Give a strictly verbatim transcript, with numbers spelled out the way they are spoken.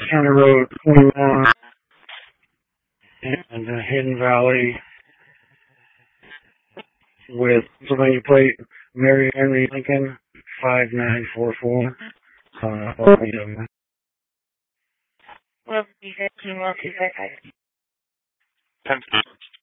County Road twenty-one and uh, Hidden Valley with Pennsylvania plate Mary Henry Lincoln five nine four four. Uh, Well, you said two more two five five.